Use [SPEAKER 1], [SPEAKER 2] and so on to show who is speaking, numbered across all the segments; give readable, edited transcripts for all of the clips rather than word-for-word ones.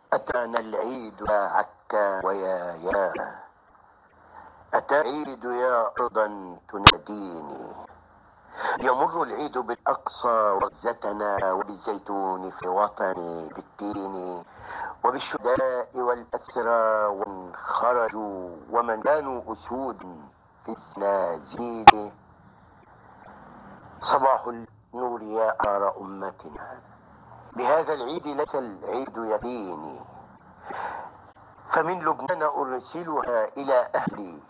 [SPEAKER 1] أتانا العيد يا عكا ويا أتى العيد يا أرضا تناديني. يمر العيد بالأقصى وغزتنا وبالزيتون في وطني بالتين وبالشهداء والأسرى ومن خرجوا ومن كانوا أسود في الزنازين. صباح النور يا أعرى أمتنا، بهذا العيد ليس العيد يقيني، فمن لبنان أرسلها إلى أهلي،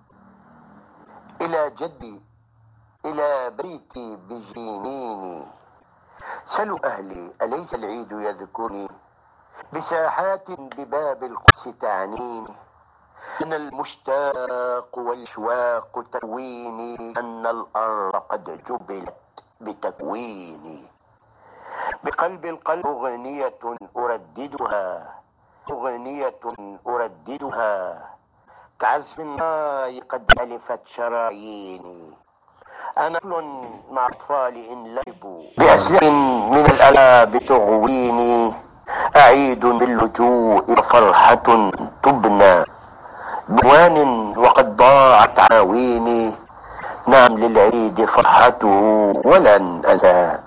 [SPEAKER 1] إلى جدي، إلى بيتي بجنيني. سلوا أهلي أليس العيد يذكرني بساحات بباب القدس تعنيني. أنا المشتاق والأشواق تكويني، أن الأرض قد جبلت بتكويني. بقلب القلب أغنية أرددها، أغنية أرددها كعزف الناي قد ألفت شراييني. أنا طفل مع أطفال إن لعبوا بأسلحة من الألعاب تغويني. أعيد باللجوء فرحة تبنى بوان وقد ضاعت عواويني. نعم للعيد فرحته ولن أنسى،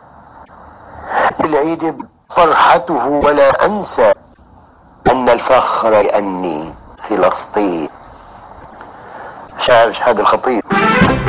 [SPEAKER 1] للعيد فرحته ولا أنسى أن الفخر لأني فلسطين. شاعر شهاد الخطيب.